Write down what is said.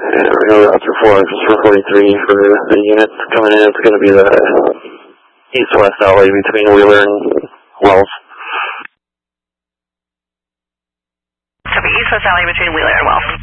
And we're going to go out through 443 for the units coming in. It's going to be the east-west alley between Wheeler and Wells. So the east-west alley between Wheeler and Wells.